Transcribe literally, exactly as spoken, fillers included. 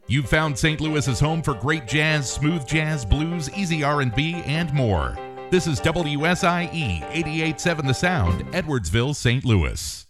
You've found Saint Louis's home for great jazz, smooth jazz, blues, easy R and B, and more. This is W S I E eighty-eight point seven The Sound, Edwardsville, Saint Louis.